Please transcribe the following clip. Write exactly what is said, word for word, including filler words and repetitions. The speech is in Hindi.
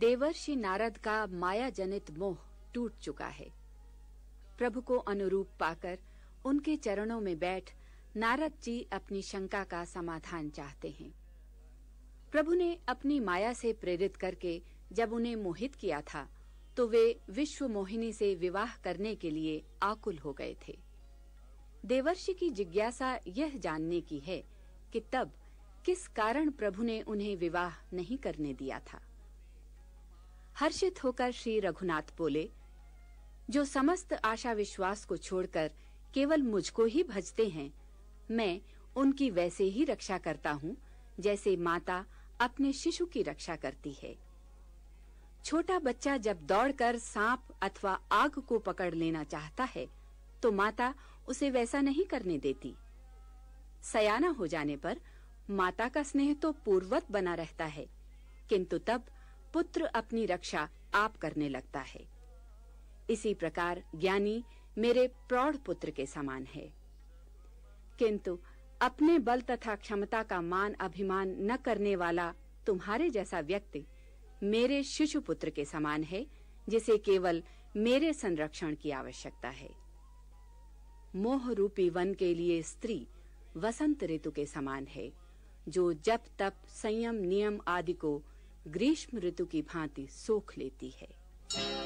देवर्षि नारद का माया जनित मोह टूट चुका है। प्रभु को अनुरूप पाकर उनके चरणों में बैठ नारद जी अपनी शंका का समाधान चाहते हैं। प्रभु ने अपनी माया से प्रेरित करके जब उन्हें मोहित किया था तो वे विश्व मोहिनी से विवाह करने के लिए आकुल हो गए थे। देवर्षि की जिज्ञासा यह जानने की है कि तब किस कारण प्रभु ने उन्हें विवाह नहीं करने दिया था। हर्षित होकर श्री रघुनाथ बोले, जो समस्त आशा विश्वास को छोड़कर केवल मुझको ही भजते हैं, मैं उनकी वैसे ही रक्षा करता हूँ जैसे माता अपने शिशु की रक्षा करती है। छोटा बच्चा जब दौड़कर सांप अथवा आग को पकड़ लेना चाहता है तो माता उसे वैसा नहीं करने देती। सयाना हो जाने पर माता का स्नेह तो पूर्ववत बना रहता है, किंतु तब पुत्र अपनी रक्षा आप करने लगता है। इसी प्रकार ज्ञानी मेरे प्रौढ़ पुत्र के समान है, किंतु अपने बल तथा क्षमता का मान अभिमान न करने वाला तुम्हारे जैसा व्यक्ति मेरे शिशु पुत्र के समान है, जिसे केवल मेरे संरक्षण की आवश्यकता है। मोह रूपी वन के लिए स्त्री वसंत ऋतु के समान है, जो जप तप संयम नियम आदि को ग्रीष्म ऋतु की भांति सोख लेती है।